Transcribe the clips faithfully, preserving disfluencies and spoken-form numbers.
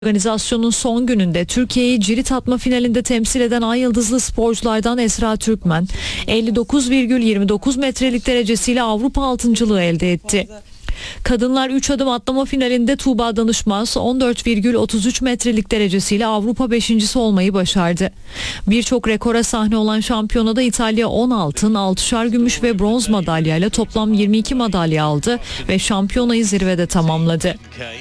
Organizasyonun son gününde Türkiye'yi cirit atma finalinde temsil eden ay yıldızlı sporculardan Esra Türkmen elli dokuz virgül yirmi dokuz metrelik derecesiyle Avrupa altıncılığı elde etti. Kadınlar üç adım atlama finalinde Tuğba Danışmaz on dört virgül otuz üç metrelik derecesiyle Avrupa beşincisi olmayı başardı. Birçok rekora sahne olan şampiyonada İtalya on altın, altışar gümüş ve bronz madalyayla toplam yirmi iki madalya aldı ve şampiyonayı zirvede tamamladı.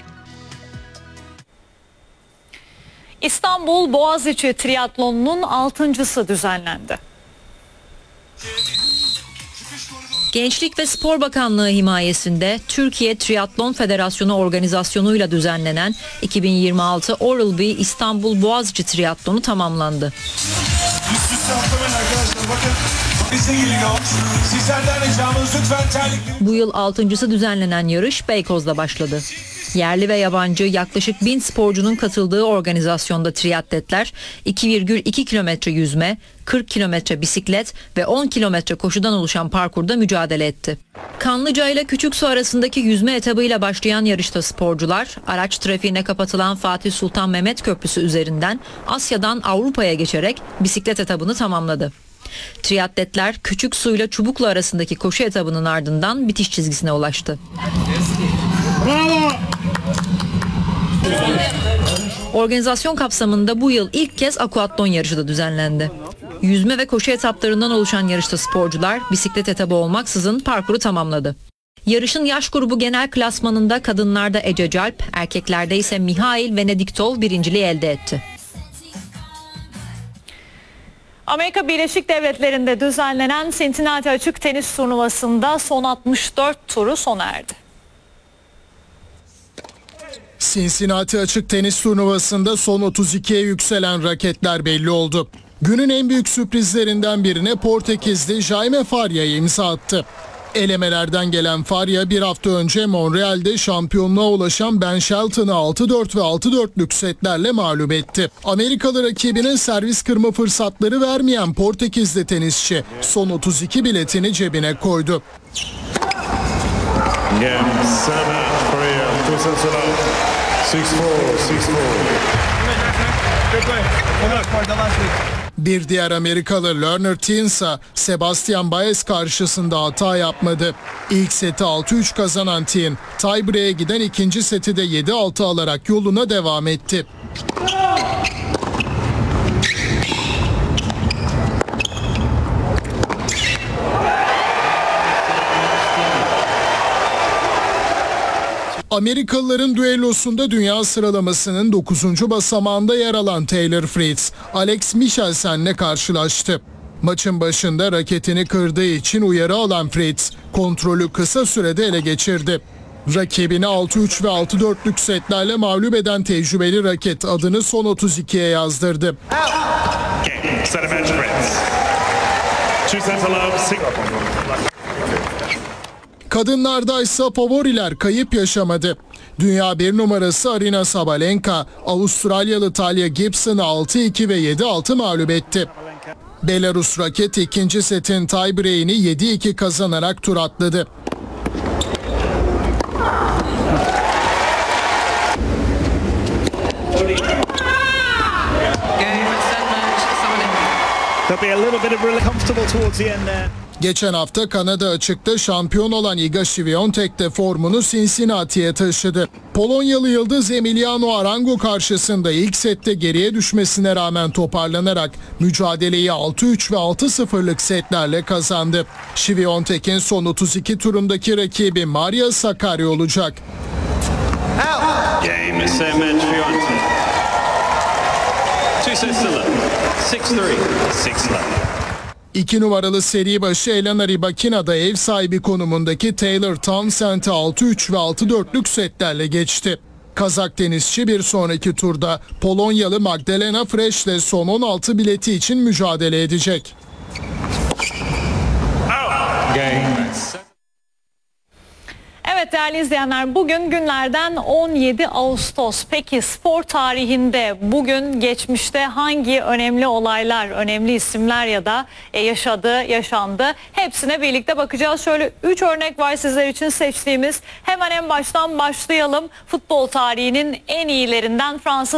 İstanbul Boğaziçi Triatlonu'nun altıncısı düzenlendi. Gençlik ve Spor Bakanlığı himayesinde Türkiye Triatlon Federasyonu organizasyonuyla düzenlenen iki bin yirmi altı Oral-B İstanbul Boğaziçi Triatlonu tamamlandı. Bu yıl altıncısı düzenlenen yarış Beykoz'da başladı. Yerli ve yabancı yaklaşık bin sporcunun katıldığı organizasyonda triatletler iki virgül iki kilometre yüzme, kırk kilometre bisiklet ve on kilometre koşudan oluşan parkurda mücadele etti. Kanlıca ile Küçüksu arasındaki yüzme etabıyla başlayan yarışta sporcular, araç trafiğine kapatılan Fatih Sultan Mehmet Köprüsü üzerinden Asya'dan Avrupa'ya geçerek bisiklet etabını tamamladı. Triatletler Küçüksu ile Çubuklu arasındaki koşu etabının ardından bitiş çizgisine ulaştı. Bravo! Organizasyon kapsamında bu yıl ilk kez akuatlon yarışı da düzenlendi. Yüzme ve koşu etaplarından oluşan yarışta sporcular bisiklet etabı olmaksızın parkuru tamamladı. Yarışın yaş grubu genel klasmanında kadınlarda Ece Calp, erkeklerde ise Mihail Venediktov birinciliği elde etti. Amerika Birleşik Devletleri'nde düzenlenen Cincinnati Açık Tenis Turnuvası'nda son altmış dört turu sona erdi. Cincinnati Açık Tenis Turnuvası'nda son otuz ikiye yükselen raketler belli oldu. Günün en büyük sürprizlerinden birine Portekizli Jaime Faria'ya imza attı. Elemelerden gelen Faria bir hafta önce Montreal'de şampiyonluğa ulaşan Ben Shelton'ı altı dört ve altı dörtlük setlerle mağlup etti. Amerikalı rakibine servis kırma fırsatları vermeyen Portekizli tenisçi son otuz iki biletini cebine koydu. Bir diğer Amerikalı Lerner Tiens'a Sebastian Baez karşısında hata yapmadı. İlk seti altı üç kazanan Tien, tiebreak'e giden ikinci seti de yedi altı alarak yoluna devam etti. Amerikalıların düellosunda dünya sıralamasının dokuzuncu basamağında yer alan Taylor Fritz, Alex Michelsen'le karşılaştı. Maçın başında raketini kırdığı için uyarı alan Fritz, kontrolü kısa sürede ele geçirdi. Rakibini altı üç ve altı dörtlük setlerle mağlup eden tecrübeli raket adını son otuz ikiye yazdırdı. Kadınlarda ise favoriler kayıp yaşamadı. Dünya bir numarası Aryna Sabalenka, Avustralyalı Talia Gibson'ı altı iki ve yedi altı mağlup etti. Belarus raket ikinci setin tiebreak'ini yedi iki kazanarak tur atladı. Geçen hafta Kanada Açık'ta şampiyon olan Iga Świątek de formunu Cincinnati'ye taşıdı. Polonyalı yıldız Emiliano Arango karşısında ilk sette geriye düşmesine rağmen toparlanarak mücadeleyi altı üç ve altı sıfırlık setlerle kazandı. Świątek'in son otuz iki turundaki rakibi Maria Sakkari olacak. Game Semen Świątek. two sets to love. six three, six love. İki numaralı seri başı Elena Rybakina da ev sahibi konumundaki Taylor Townsend'i altı üç ve altı dörtlük setlerle geçti. Kazak tenisçi bir sonraki turda Polonyalı Magdalena Fresh'le son on altı bileti için mücadele edecek. Evet, Evet değerli izleyenler, bugün günlerden on yedi Ağustos. Peki spor tarihinde bugün geçmişte hangi önemli olaylar, önemli isimler ya da yaşadı, yaşandı? Hepsine birlikte bakacağız. Şöyle üç örnek var sizler için seçtiğimiz. Hemen en baştan başlayalım. Futbol tarihinin en iyilerinden Fransız